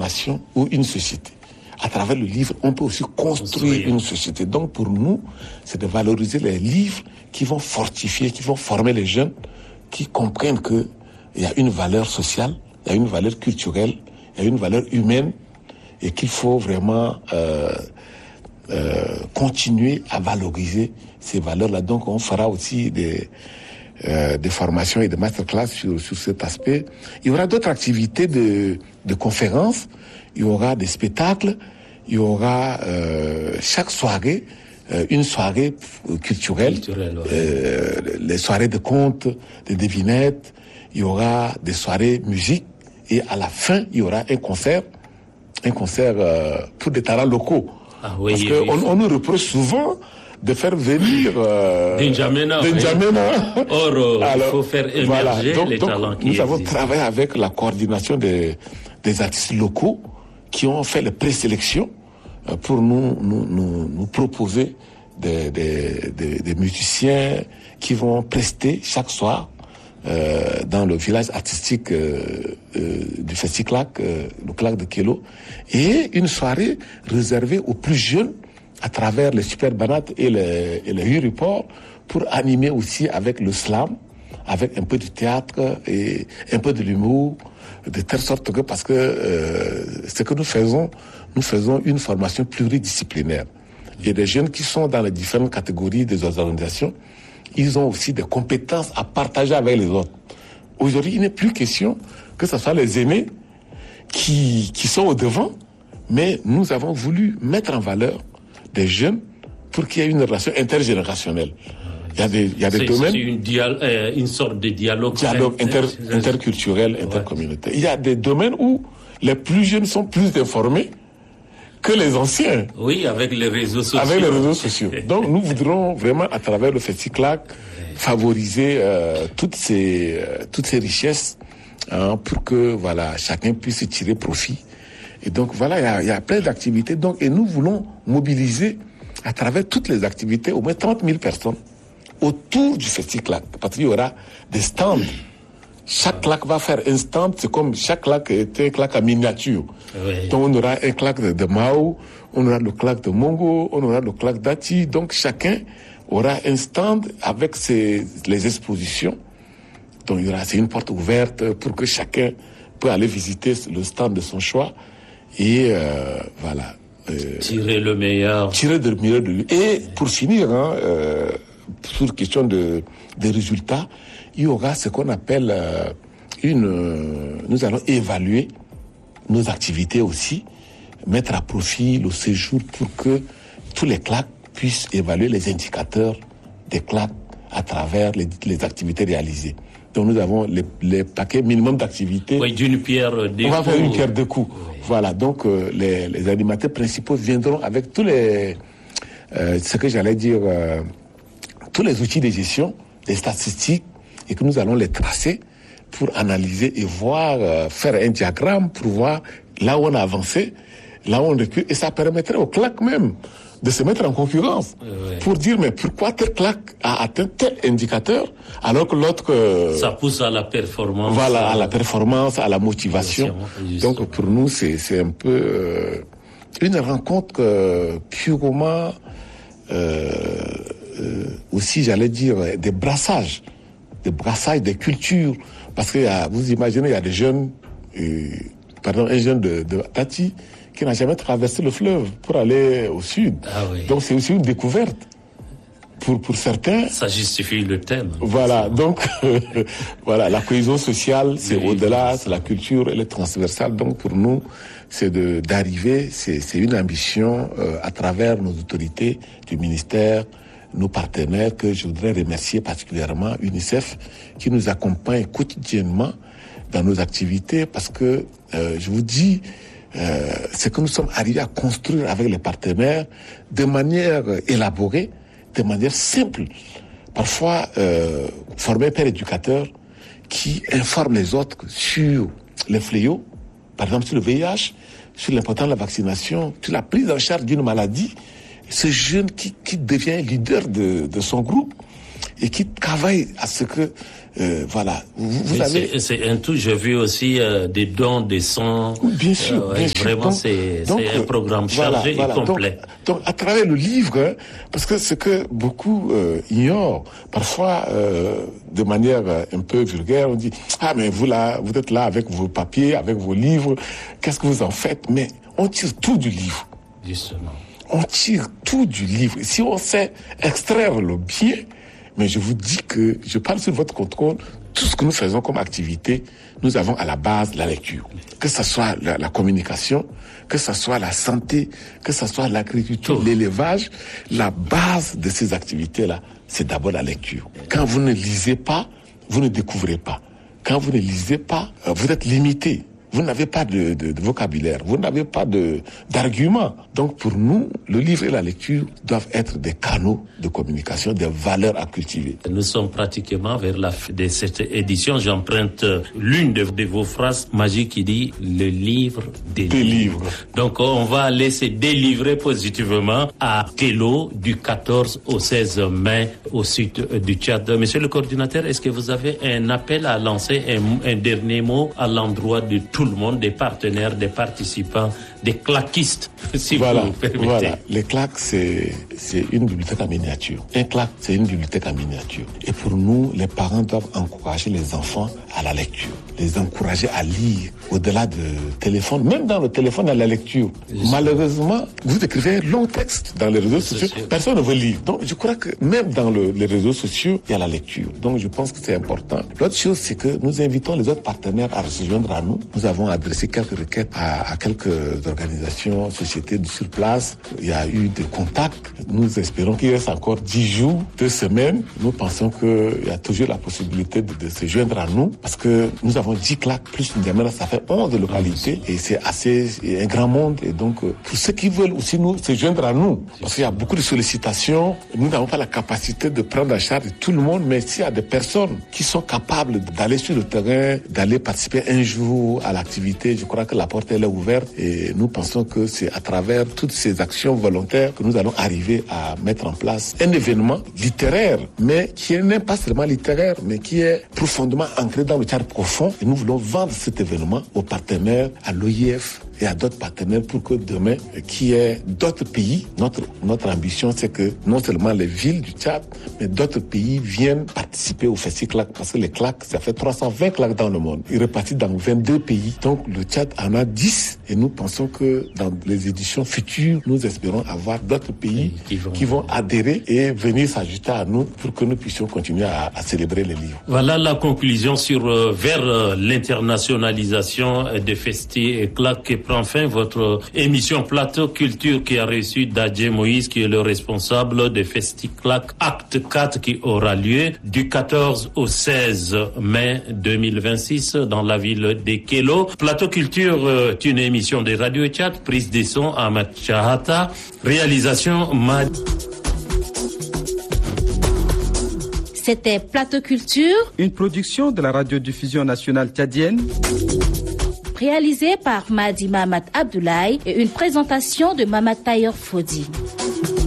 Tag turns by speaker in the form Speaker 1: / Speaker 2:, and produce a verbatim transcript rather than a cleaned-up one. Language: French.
Speaker 1: nation ou une société. À travers le livre, on peut aussi construire oui. une société. Donc pour nous, c'est de valoriser les livres qui vont fortifier, qui vont former les jeunes, qui comprennent qu'il y a une valeur sociale, il y a une valeur culturelle, il y a une valeur humaine, et qu'il faut vraiment euh, euh, continuer à valoriser ces valeurs-là. Donc on fera aussi des, euh, des formations et des masterclass sur, sur cet aspect. Il y aura d'autres activités de, de conférences, il y aura des spectacles, il y aura euh, chaque soirée euh, une soirée culturelle, Culturel, ouais. euh, les soirées de contes, de devinettes, il y aura des soirées musique, et à la fin, il y aura un concert, un concert euh, pour des talents locaux.
Speaker 2: Ah, oui,
Speaker 1: Parce qu'on oui, on nous reproche souvent de faire venir euh,
Speaker 2: N'Djamena.
Speaker 1: N'Djamena.
Speaker 2: Or, il faut faire émerger
Speaker 1: voilà. donc,
Speaker 2: les
Speaker 1: donc,
Speaker 2: talents qui
Speaker 1: Nous avons
Speaker 2: existent.
Speaker 1: travaillé avec la coordination des, des artistes locaux qui ont fait les présélections euh, pour nous, nous, nous, nous proposer des, des, des, des musiciens qui vont prester chaque soir euh, dans le village artistique euh, euh, du Festiclac, euh, le Clac de Kélo, et une soirée réservée aux plus jeunes à travers les super banates et les, et les Huriport pour animer aussi avec le slam, avec un peu de théâtre et un peu de l'humour, de telle sorte que, parce que euh, ce que nous faisons, nous faisons une formation pluridisciplinaire. Il y a des jeunes qui sont dans les différentes catégories des organisations, ils ont aussi des compétences à partager avec les autres. Aujourd'hui, il n'est plus question que ce soit les aînés qui, qui sont au devant, mais nous avons voulu mettre en valeur des jeunes pour qu'il y ait une relation intergénérationnelle. Il y a des, il y a des
Speaker 2: c'est,
Speaker 1: domaines...
Speaker 2: C'est une, dial- euh, une sorte de dialogue...
Speaker 1: Dialogue inter, interculturel, intercommunautaire. Ouais. Il y a des domaines où les plus jeunes sont plus informés que les anciens.
Speaker 2: Oui, avec les réseaux sociaux.
Speaker 1: Avec les réseaux sociaux. Donc nous voudrons vraiment, à travers le Festiclac, favoriser euh, toutes ces euh, toutes ces richesses hein, pour que voilà chacun puisse tirer profit. Et donc voilà, il y a, il y a plein d'activités. Donc et nous voulons mobiliser à travers toutes les activités au moins trente mille personnes autour du Festiclac, parce qu'il y aura des stands. Chaque claque va faire un stand, c'est comme chaque claque est un claque à miniature. Oui. Donc on aura un claque de, de Mao, on aura le claque de Mongo, on aura le claque d'Ati. Donc chacun aura un stand avec ses, les expositions. Donc il y aura, c'est une porte ouverte pour que chacun peut aller visiter le stand de son choix et euh, voilà.
Speaker 2: Euh, tirer le meilleur.
Speaker 1: Tirer le meilleur de lui. Et pour finir, hein, euh, sur question de des résultats, il y aura ce qu'on appelle euh, une... Euh, nous allons évaluer nos activités aussi, mettre à profit le séjour pour que tous les claques puissent évaluer les indicateurs des claques à travers les, les activités réalisées. Donc nous avons les, les paquets minimum d'activités.
Speaker 2: Oui, d'une pierre deux
Speaker 1: coups. On va faire une pierre deux coups.
Speaker 2: Oui.
Speaker 1: Voilà, donc euh, les, les animateurs principaux viendront avec tous les... Euh, ce que j'allais dire... Euh, tous les outils de gestion, des statistiques, et que nous allons les tracer pour analyser et voir, euh, faire un diagramme pour voir là où on a avancé, là où on recule, et ça permettrait aux claques même de se mettre en concurrence oui. pour dire mais pourquoi tel claque a atteint tel indicateur alors que l'autre... Euh,
Speaker 2: ça pousse à la performance.
Speaker 1: Voilà, à la performance, à la motivation. Donc pour nous, c'est, c'est un peu euh, une rencontre euh, purement... Euh, euh, aussi, j'allais dire, des brassages, des brassages des cultures. Parce que y a, vous imaginez, il y a des jeunes, euh, pardon, un jeune de, de Tati qui n'a jamais traversé le fleuve pour aller au sud.
Speaker 2: Ah oui.
Speaker 1: Donc c'est aussi une découverte. Pour, pour certains...
Speaker 2: Ça justifie le thème.
Speaker 1: Voilà, donc, euh, voilà, la cohésion sociale, c'est oui, au-delà, oui. c'est la culture, elle est transversale. Donc pour nous, c'est de, d'arriver, c'est, c'est une ambition euh, à travers nos autorités du ministère, nos partenaires, que je voudrais remercier particulièrement, UNICEF, qui nous accompagne quotidiennement dans nos activités, parce que, euh, je vous dis, euh, c'est que nous sommes arrivés à construire avec les partenaires de manière élaborée, de manière simple. Parfois, euh, former un père éducateur qui informe les autres sur les fléaux, par exemple sur le V I H, sur l'importance de la vaccination, sur la prise en charge d'une maladie. Ce jeune qui, qui devient leader de, de son groupe, et qui travaillent à ce que, euh, voilà, vous, vous avez...
Speaker 2: C'est, c'est un tout, j'ai vu aussi euh, des dons, des sons.
Speaker 1: Bien sûr,
Speaker 2: euh,
Speaker 1: bien
Speaker 2: vraiment,
Speaker 1: sûr.
Speaker 2: c'est,
Speaker 1: donc,
Speaker 2: c'est un programme chargé
Speaker 1: voilà, voilà.
Speaker 2: et complet.
Speaker 1: Donc, donc, à travers le livre, hein, parce que ce que beaucoup euh, ignorent, parfois, euh, de manière euh, un peu vulgaire, on dit « Ah, mais vous là, vous êtes là avec vos papiers, avec vos livres, qu'est-ce que vous en faites ?» Mais on tire tout du livre.
Speaker 2: Justement.
Speaker 1: On tire tout du livre. Si on sait extraire le bien, mais je vous dis que, je parle sur votre contrôle, tout ce que nous faisons comme activité, nous avons à la base la lecture. Que ce soit la, la communication, que ce soit la santé, que ce soit l'agriculture, tout. L'élevage, la base de ces activités-là, c'est d'abord la lecture. Quand vous ne lisez pas, vous ne découvrez pas. Quand vous ne lisez pas, vous êtes limité. Vous n'avez pas de, de, de vocabulaire, vous n'avez pas de, d'arguments. Donc pour nous, le livre et la lecture doivent être des canaux de communication, des valeurs à cultiver.
Speaker 2: Nous sommes pratiquement vers la fin de cette édition. J'emprunte l'une de, de vos phrases magiques qui dit « le livre des,
Speaker 1: des
Speaker 2: livres ».
Speaker 1: livres.
Speaker 2: Donc on va aller se délivrer positivement à Kélo du quatorze au seize mai au sud du Tchad. Monsieur le coordinateur, est-ce que vous avez un appel à lancer, un, un dernier mot à l'endroit de tout le monde, des partenaires, des participants, des claquistes, si
Speaker 1: voilà,
Speaker 2: vous permettez.
Speaker 1: Voilà, les claques, c'est, c'est une bibliothèque en miniature. Un claque, c'est une bibliothèque en miniature. Et pour nous, les parents doivent encourager les enfants à la lecture, les encourager à lire, au-delà du téléphone, même dans le téléphone, à la lecture. Je Malheureusement, vous écrivez un long texte dans les réseaux sociaux, sûr. Personne ne veut lire. Donc, je crois que même dans le, les réseaux sociaux, il y a la lecture. Donc, je pense que c'est important. L'autre chose, c'est que nous invitons les autres partenaires à se joindre à nous. Nous avons adressé quelques requêtes à, à quelques organisations, sociétés sur place. Il y a eu des contacts. Nous espérons qu'il reste encore dix jours, deux semaines. Nous pensons qu'il y a toujours la possibilité de, de se joindre à nous parce que nous avons dix claques plus N'Djamena, ça fait onze localités et c'est assez et un grand monde. Et donc, pour ceux qui veulent aussi nous se joindre à nous, parce qu'il y a beaucoup de sollicitations, nous n'avons pas la capacité de prendre en charge tout le monde, mais s'il y a des personnes qui sont capables d'aller sur le terrain, d'aller participer un jour à l'activité, je crois que la porte elle est ouverte et nous pensons que c'est à travers toutes ces actions volontaires que nous allons arriver à mettre en place un événement littéraire, mais qui n'est pas seulement littéraire, mais qui est profondément ancré dans le Tchad profond. Et nous voulons vendre cet événement aux partenaires, à l'O I F et à d'autres partenaires pour que demain, qu'il y ait d'autres pays. Notre, notre ambition, c'est que non seulement les villes du Tchad, mais d'autres pays viennent participer au Festi Claque, parce que les claques, ça fait trois cent vingt claques dans le monde. Ils repartent dans vingt-deux pays. Donc le Tchad en a dix et nous pensons que dans les éditions futures, nous espérons avoir d'autres pays qui vont, qui vont adhérer et venir s'ajouter à nous pour que nous puissions continuer à, à célébrer les livres.
Speaker 2: Voilà la conclusion sur euh, vers euh, l'internationalisation des Festi et Claques qui prend fin votre émission Plateau Culture qui a reçu Dadje Moïse qui est le responsable des Festi Claques Acte quatre qui aura lieu du quatorze au seize mai deux mille vingt-six dans la ville de Kélo. Plateau Culture euh, est une émission de Radio Tchad, prise des sons Ahmed Chahata, réalisation Mad.
Speaker 3: C'était Plateau Culture,
Speaker 4: une production de la radiodiffusion nationale tchadienne,
Speaker 3: réalisée par Madi Mahamat Abdoulaye et une présentation de Mamat Tayer Fodi.